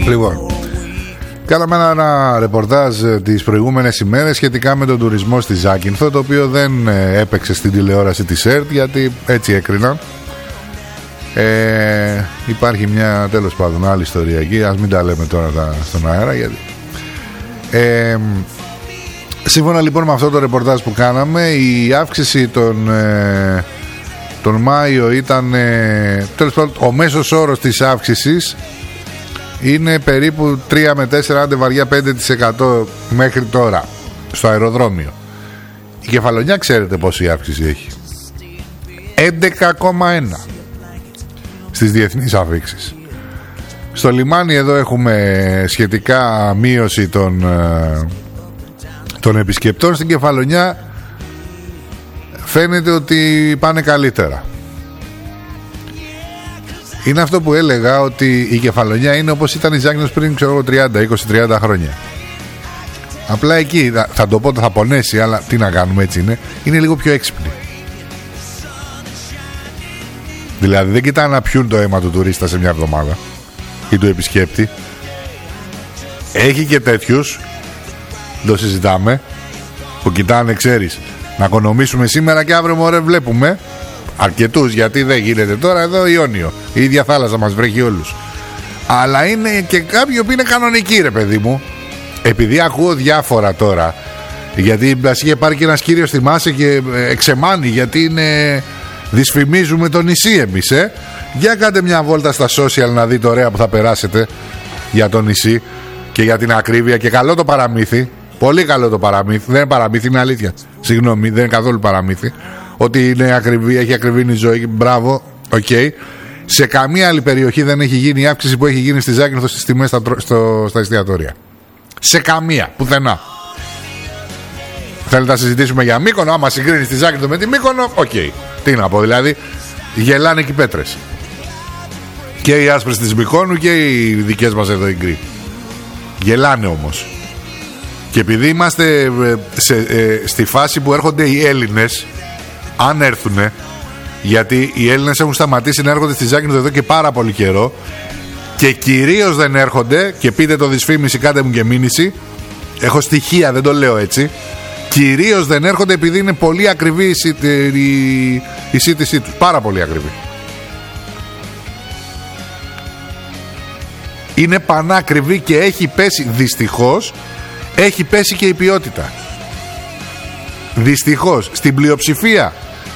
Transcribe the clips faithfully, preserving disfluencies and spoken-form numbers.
Λοιπόν, κάναμε ένα ρεπορτάζ τις προηγούμενες ημέρες σχετικά με τον τουρισμό στη Ζάκυνθο, το οποίο δεν έπαιξε στην τηλεόραση της ΕΡΤ γιατί έτσι έκριναν. Ε, υπάρχει μια τέλος πάντων άλλη ιστορία εκεί, ας μην τα λέμε τώρα τα, στον αέρα γιατί... Ε, σύμφωνα λοιπόν με αυτό το ρεπορτάζ που κάναμε, η αύξηση τον, ε, τον Μάιο ήταν ε, τέλος πάντων ο μέσος όρος της αύξησης είναι περίπου τρία με τέσσερα, άντε βαριά πέντε τοις εκατό μέχρι τώρα στο αεροδρόμιο. Η Κεφαλονιά ξέρετε πόση αύξηση έχει? έντεκα κόμμα ένα στις διεθνείς αφήξεις. Στο λιμάνι εδώ έχουμε σχετικά μείωση των, των επισκεπτών. Στην Κεφαλονιά φαίνεται ότι πάνε καλύτερα. Είναι αυτό που έλεγα, ότι η Κεφαλονιά είναι όπως ήταν η Ζάκυνθος πριν ξέρω τριάντα, είκοσι τριάντα χρόνια. Απλά εκεί θα το πω, θα πονέσει, αλλά τι να κάνουμε, έτσι είναι. Είναι λίγο πιο έξυπνη. Δηλαδή δεν κοιτάνε να πιούν το αίμα του τουρίστα σε μια εβδομάδα ή του επισκέπτη. Έχει και τέτοιους, το συζητάμε, που κοιτάνε, ξέρεις, να οικονομήσουμε σήμερα και αύριο μωρέ βλέπουμε. Αρκετούς, γιατί δεν γίνεται τώρα εδώ Ιόνιο, η ίδια θάλασσα μας βρέχει όλους. Αλλά είναι και κάποιοι που είναι κανονικοί, ρε παιδί μου. Επειδή ακούω διάφορα τώρα, γιατί μας είχε πάρει και ένας κύριος, θυμάσαι, και εξεμάνει γιατί είναι... δυσφημίζουμε το νησί εμείς, ε. Για κάντε μια βόλτα στα social να δείτε ωραία που θα περάσετε για το νησί και για την ακρίβεια. Και καλό το παραμύθι, πολύ καλό το παραμύθι. Δεν είναι παραμύθι, είναι αλήθεια. Συγγνώμη, δεν είναι καθόλου παραμύθι. Ότι είναι ακριβή, έχει ακριβήνει η ζωή. Μπράβο, οκ. Okay. Σε καμία άλλη περιοχή δεν έχει γίνει η αύξηση που έχει γίνει στη Ζάκυνθο στις τιμές στα, στο, στα εστιατόρια. Σε καμία, πουθενά. Θέλετε να συζητήσουμε για Μύκονο? Άμα συγκρίνεις τη Ζάκυνθο με τη Μύκονο, οκ. Okay. Τι να πω, δηλαδή γελάνε και οι πέτρες. Και οι άσπρες της Μυκόνου και οι δικές μας εδώ οι γκρι. Γελάνε όμως. Και επειδή είμαστε σε, ε, στη φάση που έρχονται οι Έλληνες, αν έρθουνε, γιατί οι Έλληνες έχουν σταματήσει να έρχονται στη Ζάκυνθο εδώ και πάρα πολύ καιρό, και κυρίως δεν έρχονται, και πείτε το δυσφήμιση, κάντε μου και μήνυση, έχω στοιχεία, δεν το λέω έτσι, κυρίως δεν έρχονται επειδή είναι πολύ ακριβή η, η, η σύντησή τους, πάρα πολύ ακριβή. Είναι πανάκριβη και έχει πέσει, δυστυχώς έχει πέσει και η ποιότητα. Δυστυχώς στην πλειοψηφία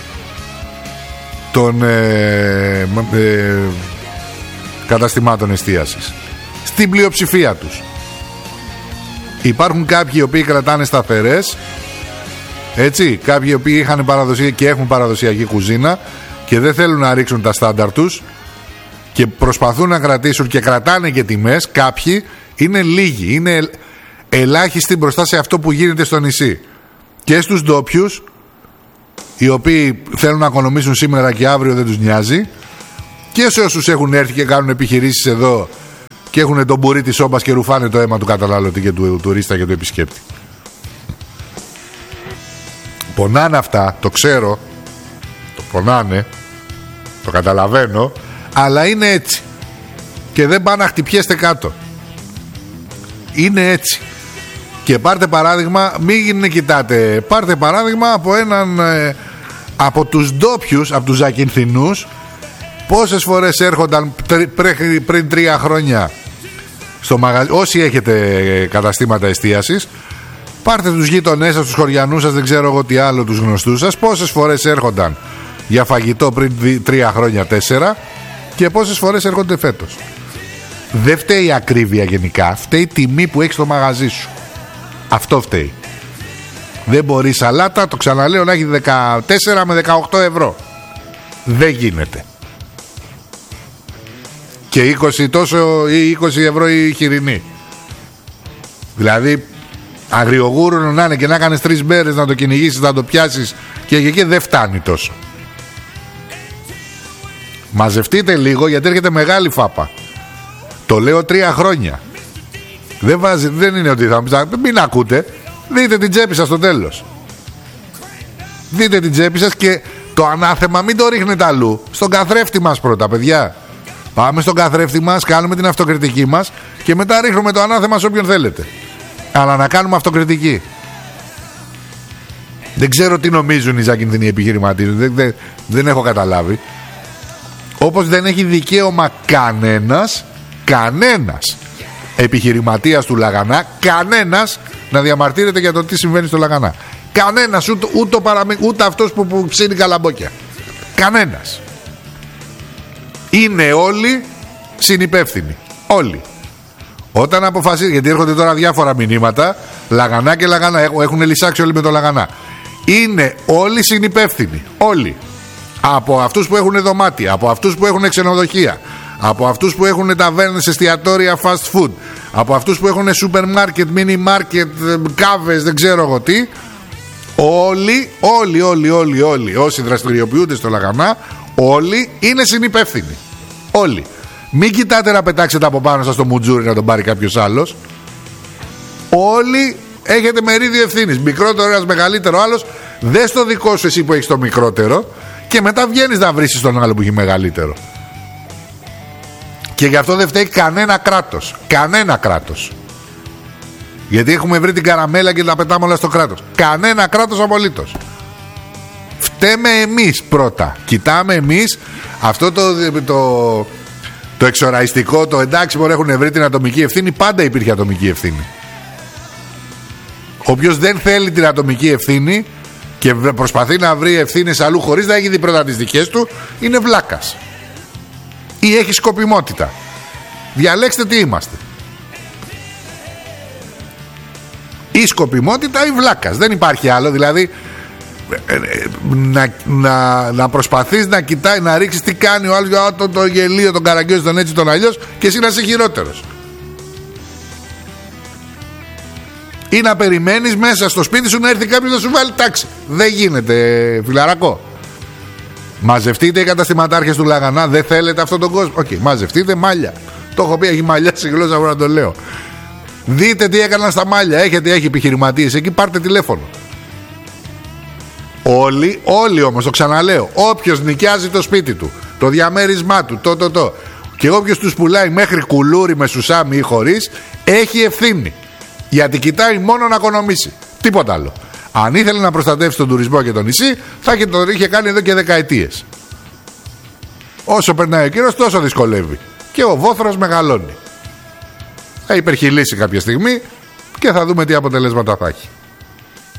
των ε, ε, καταστημάτων εστίασης, στην πλειοψηφία τους. Υπάρχουν κάποιοι οι οποίοι κρατάνε σταθερές, έτσι, κάποιοι οι οποίοι είχαν παραδοσία και έχουν παραδοσιακή κουζίνα και δεν θέλουν να ρίξουν τα στάνταρ τους και προσπαθούν να κρατήσουν και κρατάνε και τιμές. Κάποιοι είναι λίγοι, είναι ελάχιστοι μπροστά σε αυτό που γίνεται στο νησί. Και στους ντόπιους, οι οποίοι θέλουν να οικονομήσουν σήμερα και αύριο δεν τους νοιάζει, και σε όσους έχουν έρθει και κάνουν επιχειρήσεις εδώ και έχουν τον μπουρί της όμπας και ρουφάνε το αίμα του καταναλωτή και του τουρίστα και του επισκέπτη. Πονάνε αυτά, το ξέρω, το πονάνε, το καταλαβαίνω, αλλά είναι έτσι. Και δεν πάνε να χτυπιέστε κάτω. Είναι έτσι. Και πάρτε παράδειγμα, μην κοιτάτε, πάρτε παράδειγμα από έναν, ε, από τους ντόπιους, από τους Ζακυνθινούς, πόσες φορές έρχονταν πριν, πριν τρία χρόνια στο μαγαζί. Όσοι έχετε καταστήματα εστίασης, πάρτε τους γείτονές σας, τους χωριανούς σας, δεν ξέρω εγώ τι άλλο, τους γνωστούς σας, πόσες φορές έρχονταν για φαγητό πριν τρία χρόνια, τέσσερα, και πόσες φορές έρχονται φέτος. Δεν φταίει η ακρίβεια γενικά, φταίει η τιμή που έχεις στο μαγαζί σου. Αυτό φταίει. Δεν μπορεί σαλάτα, το ξαναλέω, να έχει δεκατέσσερα με δεκαοκτώ ευρώ. Δεν γίνεται. Και είκοσι τόσο ή είκοσι ευρώ η χοιρινή. Δηλαδή αγριογούρουνο να είναι και να κάνεις τρεις μέρες να το κυνηγήσεις, να το πιάσεις, και εκεί δεν φτάνει τόσο. Μαζευτείτε λίγο, γιατί έρχεται μεγάλη φάπα. Το λέω τρία χρόνια. Δεν, βάζει, δεν είναι ότι θα μην ακούτε. Δείτε την τσέπη σας στο τέλος. Δείτε την τσέπη σας και το ανάθεμα μην το ρίχνετε αλλού. Στον καθρέφτη μας πρώτα, παιδιά. Πάμε στον καθρέφτη μας, κάνουμε την αυτοκριτική μας και μετά ρίχνουμε το ανάθεμα σε όποιον θέλετε. Αλλά να κάνουμε αυτοκριτική. Δεν ξέρω τι νομίζουν οι ζακινδυνοί επιχειρηματίες. Δεν, δεν, δεν έχω καταλάβει. Όπως δεν έχει δικαίωμα κανένας, κανένας επιχειρηματίας του Λαγανά, κανένας να διαμαρτύρεται για το τι συμβαίνει στο Λαγανά. Κανένας, ούτε, ούτε, παραμέ, ούτε αυτός που, που ψήνει καλαμπόκια. Κανένας. Είναι όλοι συνυπεύθυνοι. Όλοι. Όταν αποφασίζει, γιατί έρχονται τώρα διάφορα μηνύματα, Λαγανά και Λαγανά, έχουν λυσάξει όλοι με το Λαγανά. Είναι όλοι συνυπεύθυνοι. Όλοι. Από αυτούς που έχουν δωμάτια, από αυτούς που έχουν ξενοδοχεία, από αυτούς που έχουν ταβέρνες, εστιατόρια, fast food, από αυτούς που έχουν σούπερ μάρκετ, μίνι μάρκετ, κάβες, δεν ξέρω εγώ τι. Όλοι, όλοι, όλοι, όλοι, όλοι όσοι δραστηριοποιούνται στο Λαγανά, όλοι είναι συνυπεύθυνοι. Όλοι. Μην κοιτάτε να πετάξετε από πάνω σας το μουτζούρι να τον πάρει κάποιος άλλος. Όλοι έχετε μερίδιο ευθύνης. Μικρότερο ένας, μεγαλύτερο άλλος. Δες το δικό σου εσύ που έχεις το μικρότερο και μετά βγαίνεις να βρήσεις τον άλλο που έχει μεγαλύτερο. Και γι' αυτό δεν φταίει κανένα κράτος. Κανένα κράτος. Γιατί έχουμε βρει την καραμέλα και τα πετάμε όλα στο κράτος. Κανένα κράτος απολύτως. Φταίμε εμείς πρώτα. Κοιτάμε εμείς αυτό το, το, το εξοραϊστικό, το εντάξει μπορεί έχουν βρει την ατομική ευθύνη. Πάντα υπήρχε ατομική ευθύνη. Όποιος δεν θέλει την ατομική ευθύνη και προσπαθεί να βρει ευθύνες αλλού χωρίς να έχει δει πρώτα τις δικές του, είναι βλάκας. Ή έχει σκοπιμότητα. Διαλέξτε τι είμαστε. Ή σκοπιμότητα ή βλάκας. Δεν υπάρχει άλλο. Δηλαδή να, να, να προσπαθείς να κοιτάει, να ρίξεις τι κάνει ο άλλος, το, το, το γελίο, τον καραγκιόζη, τον έτσι, τον αλλιώς, και εσύ να είσαι χειρότερος. Ή να περιμένεις μέσα στο σπίτι σου να έρθει κάποιος να σου βάλει τάξη. Δεν γίνεται, φιλαρακό. Μαζευτείτε οι καταστηματάρχες του Λαγανά. Δεν θέλετε αυτόν τον κόσμο. Οκ, okay, μαζευτείτε μάλια. Το έχω πει, έχει μαλλιά στη γλώσσα μου να το λέω. Δείτε τι έκαναν στα μάλια. Έχετε, έχει επιχειρηματίες εκεί, πάρτε τηλέφωνο. Όλοι, όλοι όμως, το ξαναλέω, όποιος νοικιάζει το σπίτι του, το διαμέρισμά του, το, το, το, και όποιος τους πουλάει μέχρι κουλούρι με σουσάμι ή χωρίς, έχει ευθύνη. Γιατί κοιτάει μόνο να οικονομήσει. Τίποτα άλλο. Αν ήθελε να προστατεύσει τον τουρισμό και το νησί, θα είχε, το είχε κάνει εδώ και δεκαετίες. Όσο περνάει ο καιρός, τόσο δυσκολεύει. Και ο βόθρος μεγαλώνει. Θα υπερχειλήσει κάποια στιγμή και θα δούμε τι αποτελέσματα θα έχει.